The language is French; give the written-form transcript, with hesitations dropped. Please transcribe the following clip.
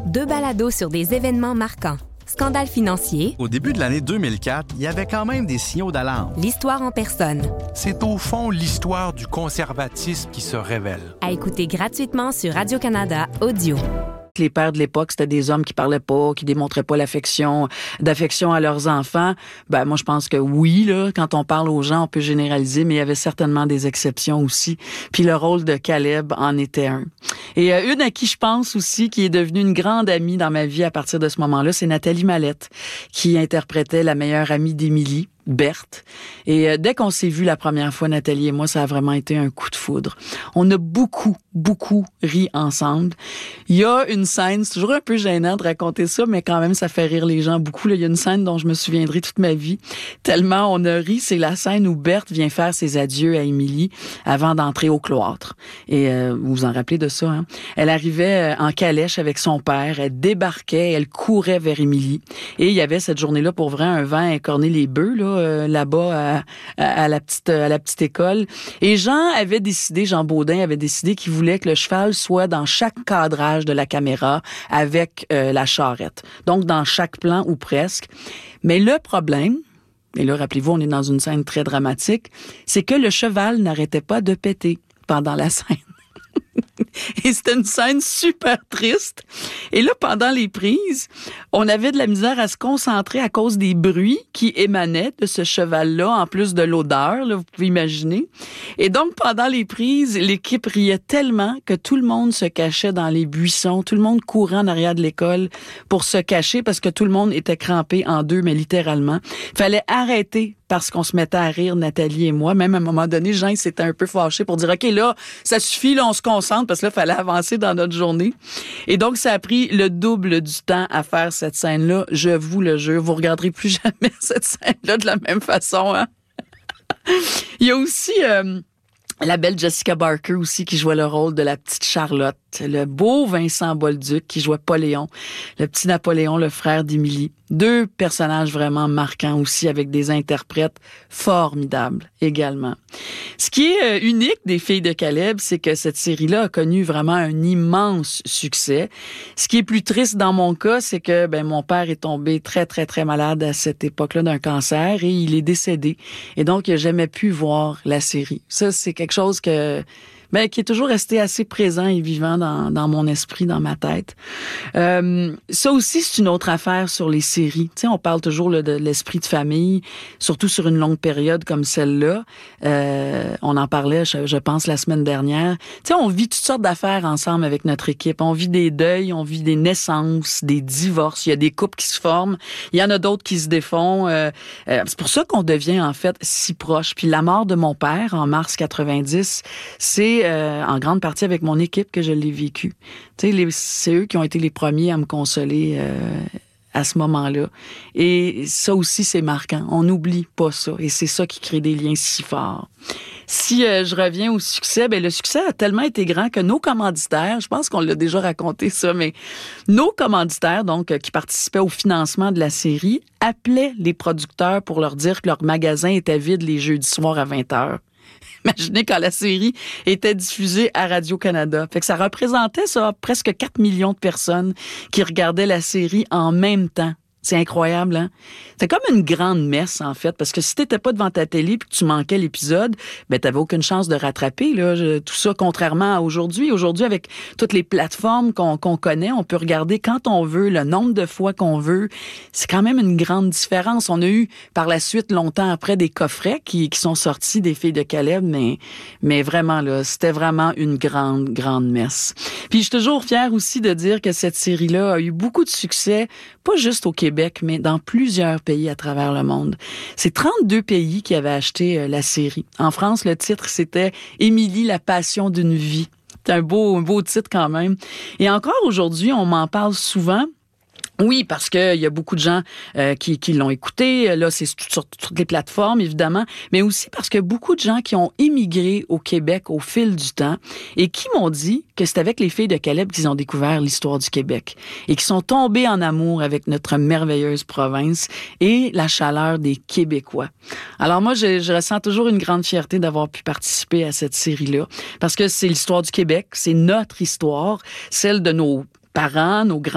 2 balados sur des événements marquants. Scandale financier. Au début de l'année 2004, il y avait quand même des signaux d'alarme. L'histoire en personne. C'est au fond l'histoire du conservatisme qui se révèle. À écouter gratuitement sur Radio-Canada Audio. Les pères de l'époque, c'était des hommes qui parlaient pas, qui démontraient pas d'affection à leurs enfants. Ben, moi, je pense que oui, là, quand on parle aux gens, on peut généraliser, mais il y avait certainement des exceptions aussi. Puis le rôle de Caleb en était un. Et une à qui je pense aussi, qui est devenue une grande amie dans ma vie à partir de ce moment-là, c'est Nathalie Mallette, qui interprétait la meilleure amie d'Émilie, Berthe. Et dès qu'on s'est vu la première fois, Nathalie et moi, ça a vraiment été un coup de foudre. On a beaucoup ri ensemble. Il y a une scène, c'est toujours un peu gênant de raconter ça, mais quand même, ça fait rire les gens beaucoup. Là, il y a une scène dont je me souviendrai toute ma vie. Tellement on a ri, c'est la scène où Berthe vient faire ses adieux à Émilie avant d'entrer au cloître. Et vous vous en rappelez de ça, hein? Elle arrivait en calèche avec son père, elle débarquait, elle courait vers Émilie. Et il y avait cette journée-là, pour vrai, un vent à écorner les bœufs, là-bas à la petite école. Et Jean Baudin avait décidé qu'il voulait que le cheval soit dans chaque cadrage de la caméra avec la charrette. Donc, dans chaque plan ou presque. Mais le problème, et là, rappelez-vous, on est dans une scène très dramatique, c'est que le cheval n'arrêtait pas de péter pendant la scène. Et c'était une scène super triste. Et là, pendant les prises, on avait de la misère à se concentrer à cause des bruits qui émanaient de ce cheval-là, en plus de l'odeur, là, vous pouvez imaginer. Et donc, pendant les prises, l'équipe riait tellement que tout le monde se cachait dans les buissons, tout le monde courait en arrière de l'école pour se cacher parce que tout le monde était crampé en deux, mais littéralement. Fallait arrêter parce qu'on se mettait à rire, Nathalie et moi. Même à un moment donné, Jean s'était un peu fâché pour dire « OK, là, ça suffit, là, on se concentre » parce que là, il fallait avancer dans notre journée. Et donc, ça a pris le double du temps à faire cette scène-là. Je vous le jure, vous regarderez plus jamais cette scène-là de la même façon. Hein? Il y a aussi la belle Jessica Barker aussi qui jouait le rôle de la petite Charlotte. Le beau Vincent Bolduc qui jouait Poléon, le petit Napoléon, le frère d'Émilie. 2 personnages vraiment marquants aussi avec des interprètes formidables également. Ce qui est unique des Filles de Caleb, c'est que cette série-là a connu vraiment un immense succès. Ce qui est plus triste dans mon cas, c'est que mon père est tombé très, très, très malade à cette époque-là d'un cancer et il est décédé. Et donc, il n'a jamais pu voir la série. Ça, c'est quelque chose qui est toujours resté assez présent et vivant dans mon esprit, dans ma tête. Ça aussi, c'est une autre affaire sur les séries. Tu sais, on parle toujours de l'esprit de famille, surtout sur une longue période comme celle-là. On en parlait, je pense, la semaine dernière. Tu sais, on vit toutes sortes d'affaires ensemble avec notre équipe. On vit des deuils, on vit des naissances, des divorces. Il y a des couples qui se forment. Il y en a d'autres qui se défont. C'est pour ça qu'on devient, en fait, si proches. Puis la mort de mon père, en mars 90, c'est en grande partie avec mon équipe que je l'ai vécu. Tu sais, c'est eux qui ont été les premiers à me consoler à ce moment-là. Et ça aussi, c'est marquant. On n'oublie pas ça. Et c'est ça qui crée des liens si forts. Si je reviens au succès, le succès a tellement été grand que nos commanditaires, je pense qu'on l'a déjà raconté ça, mais nos commanditaires, donc, qui participaient au financement de la série, appelaient les producteurs pour leur dire que leur magasin était vide les jeudis soirs à 20h. Imaginez quand la série était diffusée à Radio-Canada. Fait que ça représentait presque 4 millions de personnes qui regardaient la série en même temps. C'est incroyable, hein? C'est comme une grande messe, en fait, parce que si t'étais pas devant ta télé puis que tu manquais l'épisode, t'avais aucune chance de rattraper, là, tout ça, contrairement à aujourd'hui. Aujourd'hui, avec toutes les plateformes qu'on connaît, on peut regarder quand on veut, le nombre de fois qu'on veut. C'est quand même une grande différence. On a eu, par la suite, longtemps après, des coffrets qui sont sortis des Filles de Caleb, mais vraiment, là, c'était vraiment une grande, grande messe. Puis je suis toujours fière aussi de dire que cette série-là a eu beaucoup de succès, pas juste au Québec, mais dans plusieurs pays à travers le monde. C'est 32 pays qui avaient acheté la série. En France, le titre, c'était « Émilie, la passion d'une vie ». C'est un beau titre quand même. Et encore aujourd'hui, on m'en parle souvent. Oui, parce que il y a beaucoup de gens qui l'ont écouté. Là, c'est sur toutes les plateformes, évidemment. Mais aussi parce que beaucoup de gens qui ont émigré au Québec au fil du temps et qui m'ont dit que c'est avec les Filles de Caleb qu'ils ont découvert l'histoire du Québec et qui sont tombés en amour avec notre merveilleuse province et la chaleur des Québécois. Alors moi, je ressens toujours une grande fierté d'avoir pu participer à cette série-là parce que c'est l'histoire du Québec, c'est notre histoire, celle de nos parents, nos grands